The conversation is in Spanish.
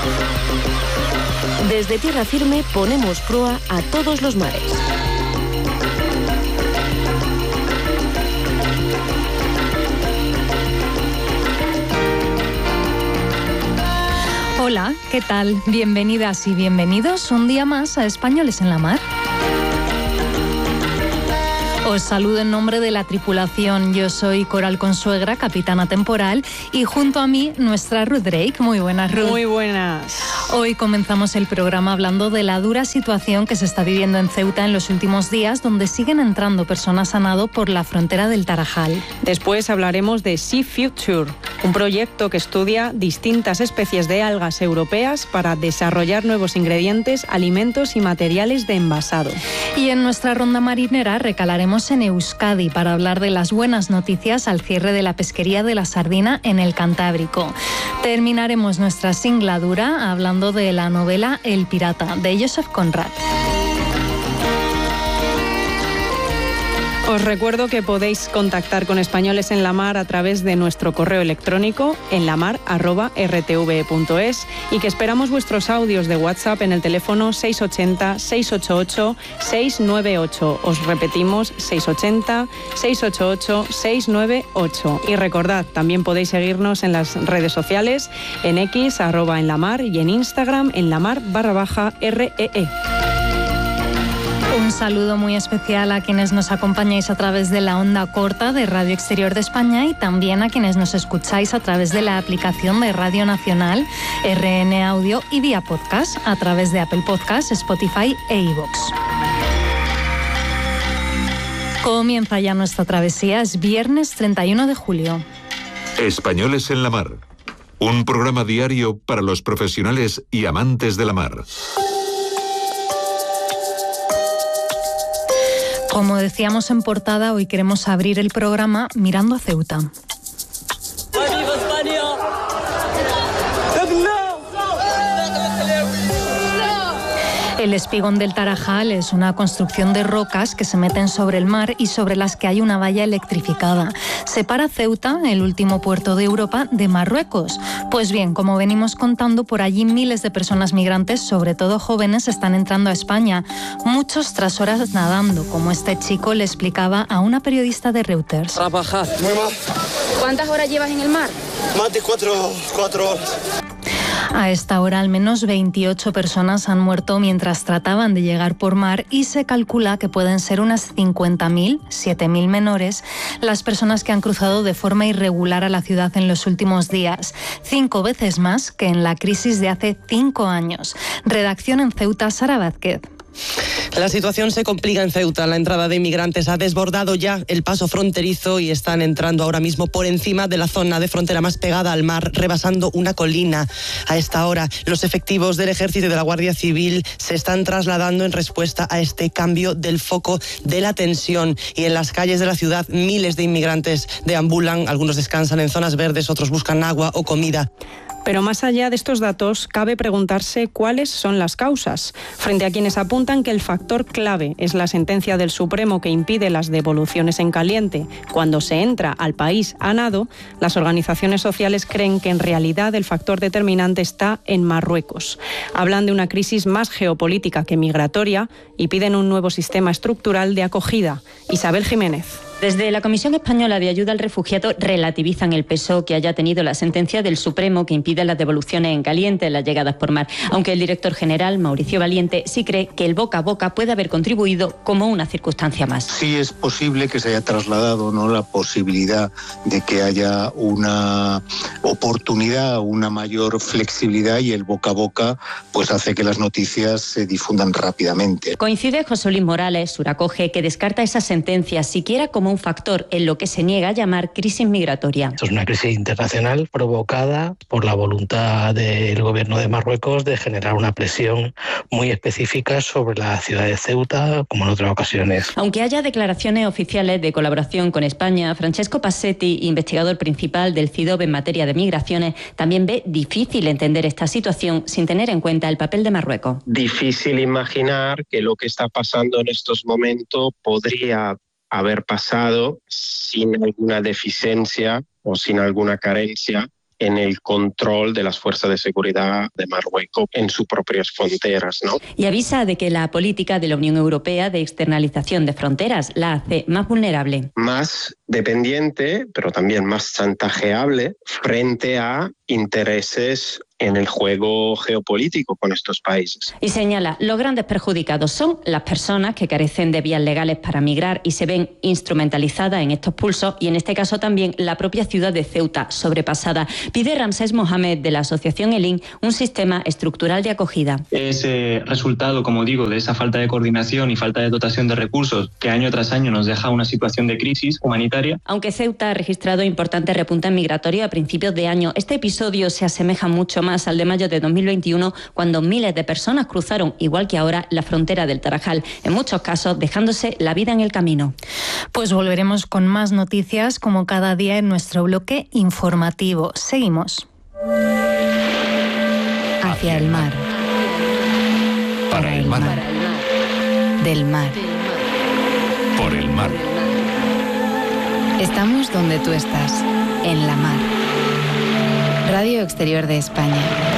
Desde tierra firme ponemos proa a todos los mares. Hola, ¿qué tal? Bienvenidas y bienvenidos un día más a Españoles en la Mar. Os saludo en nombre de la tripulación. Yo soy Coral Consuegra, capitana temporal, y junto a mí nuestra Ruth Drake. Muy buenas, Ruth. Muy buenas. Hoy comenzamos el programa hablando de la dura situación que se está viviendo en Ceuta en los últimos días, donde siguen entrando personas a nado por la frontera del Tarajal. Después hablaremos de Sea Future, un proyecto que estudia distintas especies de algas europeas para desarrollar nuevos ingredientes, alimentos y materiales de envasado. Y en nuestra ronda marinera recalaremos en Euskadi para hablar de las buenas noticias al cierre de la pesquería de la sardina en el Cantábrico. Terminaremos nuestra singladura hablando de la novela El pirata, de Joseph Conrad. Os recuerdo que podéis contactar con Españoles en la Mar a través de nuestro correo electrónico enlamar@rtve.es y que esperamos vuestros audios de WhatsApp en el teléfono 680-688-698. Os repetimos, 680-688-698. Y recordad, también podéis seguirnos en las redes sociales, en X, @enlamar, y en Instagram, enlamar_REE. Un saludo muy especial a quienes nos acompañáis a través de la onda corta de Radio Exterior de España y también a quienes nos escucháis a través de la aplicación de Radio Nacional, RN Audio y vía podcast a través de Apple Podcasts, Spotify e iVoox. Comienza ya nuestra travesía, es viernes 31 de julio. Españoles en la Mar, un programa diario para los profesionales y amantes de la mar. Como decíamos en portada, hoy queremos abrir el programa mirando a Ceuta. ¡Viva España! El espigón del Tarajal es una construcción de rocas que se meten sobre el mar y sobre las que hay una valla electrificada. Separa Ceuta, el último puerto de Europa, de Marruecos. Pues bien, como venimos contando, por allí miles de personas migrantes, sobre todo jóvenes, están entrando a España. Muchos tras horas nadando, como este chico le explicaba a una periodista de Reuters. Trabajar. Muy mal. ¿Cuántas horas llevas en el mar? Más de 4 horas. A esta hora al menos 28 personas han muerto mientras trataban de llegar por mar y se calcula que pueden ser unas 50.000, 7.000 menores, las personas que han cruzado de forma irregular a la ciudad en los últimos días, 5 veces más que en la crisis de hace 5 años. Redacción en Ceuta, Sara Vázquez. La situación se complica en Ceuta. La entrada de inmigrantes ha desbordado ya el paso fronterizo y están entrando ahora mismo por encima de la zona de frontera más pegada al mar, rebasando una colina. A esta hora, los efectivos del Ejército y de la Guardia Civil se están trasladando en respuesta a este cambio del foco de la tensión. Y en las calles de la ciudad, miles de inmigrantes deambulan. Algunos descansan en zonas verdes, otros buscan agua o comida. Pero más allá de estos datos, cabe preguntarse cuáles son las causas. Frente a quienes apuntan que el factor clave es la sentencia del Supremo que impide las devoluciones en caliente cuando se entra al país a nado, las organizaciones sociales creen que en realidad el factor determinante está en Marruecos. Hablan de una crisis más geopolítica que migratoria y piden un nuevo sistema estructural de acogida. Isabel Jiménez. Desde la Comisión Española de Ayuda al Refugiado relativizan el peso que haya tenido la sentencia del Supremo que impide las devoluciones en caliente en las llegadas por mar, aunque el director general, Mauricio Valiente, sí cree que el boca a boca puede haber contribuido como una circunstancia más. Sí es posible que se haya trasladado, ¿no?, la posibilidad de que haya una oportunidad, una mayor flexibilidad, y el boca a boca pues hace que las noticias se difundan rápidamente. Coincide José Luis Morales, Suracoge, que descarta esa sentencia siquiera como un factor en lo que se niega a llamar crisis migratoria. Esto es una crisis internacional provocada por la voluntad del gobierno de Marruecos de generar una presión muy específica sobre la ciudad de Ceuta, como en otras ocasiones. Aunque haya declaraciones oficiales de colaboración con España, Francesco Passetti, investigador principal del CIDOB en materia de migraciones, también ve difícil entender esta situación sin tener en cuenta el papel de Marruecos. Difícil imaginar que lo que está pasando en estos momentos podría haber pasado sin alguna deficiencia o sin alguna carencia en el control de las fuerzas de seguridad de Marruecos en sus propias fronteras, ¿no? Y avisa de que la política de la Unión Europea de externalización de fronteras la hace más vulnerable. Más dependiente, pero también más chantajeable frente a intereses en el juego geopolítico con estos países. Y señala, los grandes perjudicados son las personas que carecen de vías legales para migrar y se ven instrumentalizadas en estos pulsos, y en este caso también la propia ciudad de Ceuta, sobrepasada. Pide Ramsés Mohamed de la asociación ELIN un sistema estructural de acogida. Es resultado, como digo, de esa falta de coordinación y falta de dotación de recursos que año tras año nos deja una situación de crisis humanitaria. Aunque Ceuta ha registrado importantes repuntes migratorios a principios de año, este episodio se asemeja mucho más al de mayo de 2021, cuando miles de personas cruzaron, igual que ahora, la frontera del Tarajal, en muchos casos dejándose la vida en el camino. Pues volveremos con más noticias como cada día en nuestro bloque informativo. Seguimos. Hacia el mar. Para el mar. Del mar. Por el mar. Estamos donde tú estás, en la mar. Radio Exterior de España.